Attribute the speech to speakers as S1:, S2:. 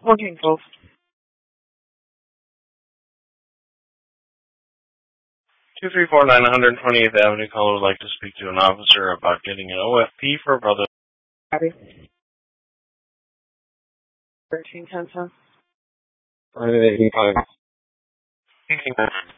S1: Morning, Gulf.
S2: 2349 128th Avenue. Caller would like to speak to an officer about getting an OFP for a brother.
S1: Abby. 1310.
S3: 18.5.